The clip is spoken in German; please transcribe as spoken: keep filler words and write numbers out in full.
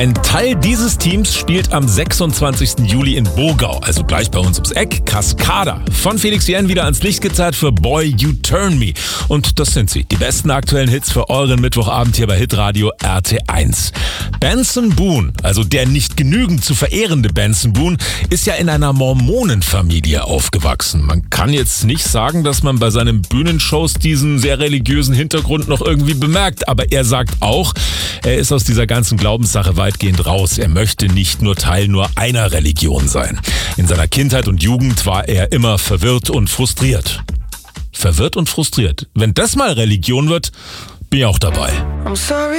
Ein Teil dieses Teams spielt am sechsundzwanzigsten Juli in Burgau, also gleich bei uns ums Eck. Cascada, von Felix Jähn wieder ans Licht gezerrt für Boy You Turn Me. Und das sind sie, die besten aktuellen Hits für euren Mittwochabend hier bei Hitradio R T eins. Benson Boone, also der nicht genügend zu verehrende Benson Boone, ist ja in einer Mormonenfamilie aufgewachsen. Man kann jetzt nicht sagen, dass man bei seinen Bühnenshows diesen sehr religiösen Hintergrund noch irgendwie bemerkt, aber er sagt auch, er ist aus dieser ganzen Glaubenssache weitgehend raus. Er möchte nicht nur Teil nur einer Religion sein. In seiner Kindheit und Jugend war er immer verwirrt und frustriert. Verwirrt und frustriert. Wenn das mal Religion wird, bin ich auch dabei. I'm sorry.